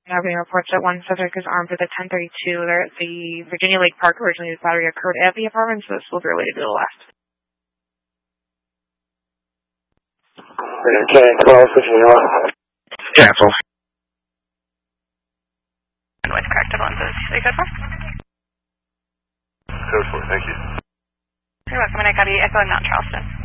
Having reports that one subject is armed with a 1032. They're at the Virginia Lake Park. Originally, the battery occurred at the apartment, so this will be related to the last. Okay, 12, Virginia. Cancel. And what's correct of lenses? Code 4? Code 4, thank you. You're welcome, and I copy Echo and Mount Charleston.